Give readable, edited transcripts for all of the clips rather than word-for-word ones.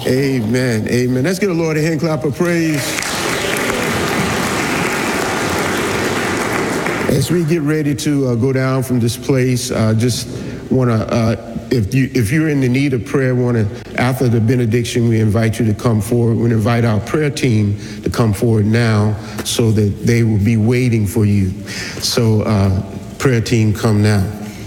Amen. Amen. Let's give the Lord a hand clap of praise. As we get ready to go down from this place, just want to, if you're in the need of prayer, after the benediction, we invite you to come forward. We invite our prayer team to come forward now so that they will be waiting for you. So, prayer team, come now.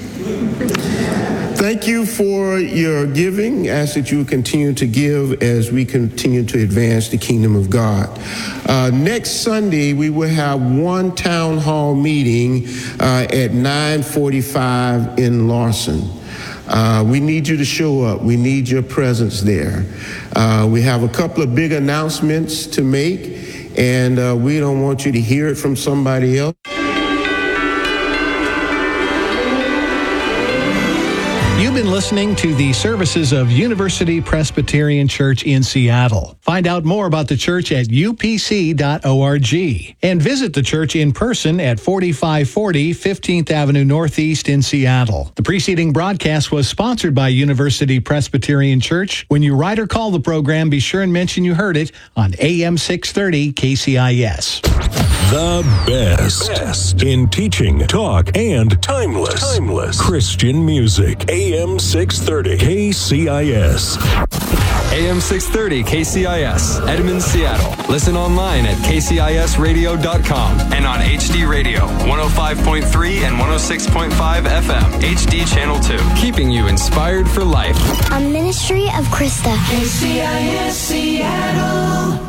Thank you for your giving. Ask that you continue to give as we continue to advance the kingdom of God. Next Sunday, we will have one town hall meeting at 9:45 in Lawson. We need you to show up. We need your presence there. We have a couple of big announcements to make, and we don't want you to hear it from somebody else. You've been listening to the services of University Presbyterian Church in Seattle. Find out more about the church at upc.org and visit the church in person at 4540 15th Avenue Northeast in Seattle. The preceding broadcast was sponsored by University Presbyterian Church. When you write or call the program, be sure and mention you heard it on AM 630 KCIS. The best in teaching, talk, and timeless Christian music. AM 630 KCIS. AM 630 KCIS, Edmond, Seattle. Listen online at kcisradio.com and on HD Radio, 105.3 and 106.5 FM, HD Channel 2. Keeping you inspired for life. A ministry of Krista. KCIS Seattle.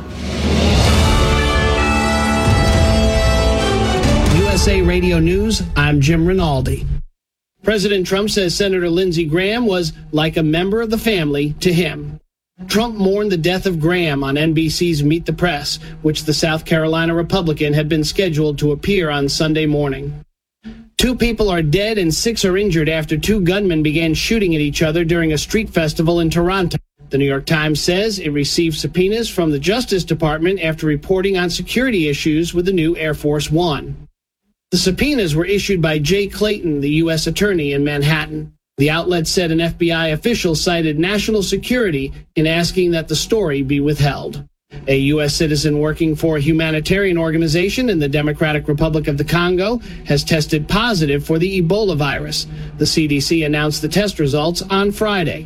USA Radio News, I'm Jim Rinaldi. President Trump says Senator Lindsey Graham was like a member of the family to him. Trump mourned the death of Graham on NBC's Meet the Press, which the South Carolina Republican had been scheduled to appear on Sunday morning. 2 people are dead and 6 are injured after 2 gunmen began shooting at each other during a street festival in Toronto. The New York Times says it received subpoenas from the Justice Department after reporting on security issues with the new Air Force One. The subpoenas were issued by Jay Clayton, the U.S. attorney in Manhattan. The outlet said an FBI official cited national security in asking that the story be withheld. A U.S. citizen working for a humanitarian organization in the Democratic Republic of the Congo has tested positive for the Ebola virus. The CDC announced the test results on Friday.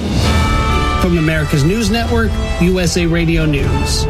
From America's News Network, USA Radio News.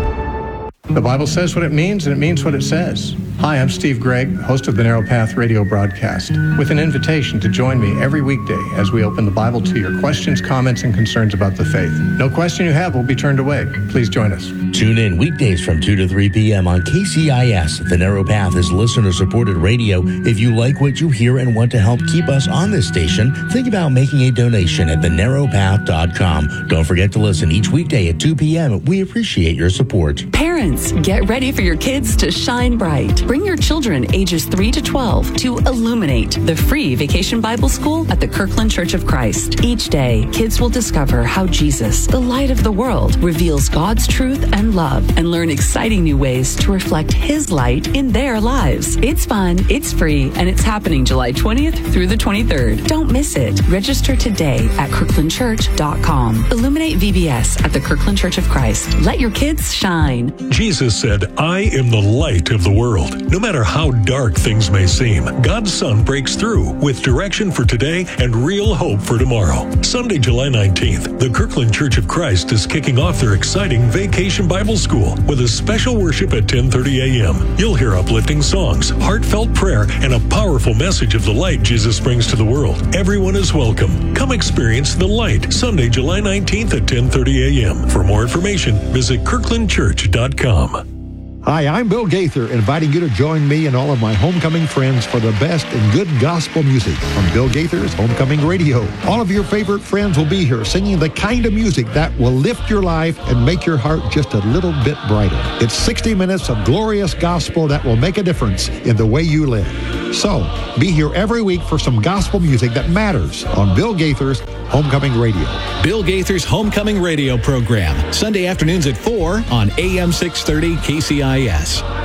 The Bible says what it means, and it means what it says. Hi, I'm Steve Gregg, host of the Narrow Path radio broadcast, with an invitation to join me every weekday as we open the Bible to your questions, comments, and concerns about the faith. No question you have will be turned away. Please join us. Tune in weekdays from 2 to 3 p.m. on KCIS. The Narrow Path is listener-supported radio. If you like what you hear and want to help keep us on this station, think about making a donation at thenarrowpath.com. Don't forget to listen each weekday at 2 p.m. We appreciate your support. Parents, get ready for your kids to shine bright. Bring your children ages 3 to 12 to Illuminate, the free vacation Bible school at the Kirkland Church of Christ. Each day, kids will discover how Jesus, the light of the world, reveals God's truth and love and learn exciting new ways to reflect His light in their lives. It's fun, it's free, and it's happening July 20th through the 23rd. Don't miss it. Register today at kirklandchurch.com. Illuminate VBS at the Kirkland Church of Christ. Let your kids shine. Jesus said, I am the light of the world. No matter how dark things may seem, God's Son breaks through with direction for today and real hope for tomorrow. Sunday, July 19th, the Kirkland Church of Christ is kicking off their exciting Vacation Bible School with a special worship at 10:30 a.m. You'll hear uplifting songs, heartfelt prayer, and a powerful message of the light Jesus brings to the world. Everyone is welcome. Come experience the light Sunday, July 19th at 10:30 a.m. For more information, visit kirklandchurch.com. Hi, I'm Bill Gaither, inviting you to join me and all of my homecoming friends for the best in good gospel music on Bill Gaither's Homecoming Radio. All of your favorite friends will be here singing the kind of music that will lift your life and make your heart just a little bit brighter. It's 60 minutes of glorious gospel that will make a difference in the way you live. So, be here every week for some gospel music that matters on Bill Gaither's Homecoming Radio. Bill Gaither's Homecoming Radio program, Sunday afternoons at 4 on AM 630 KCIS.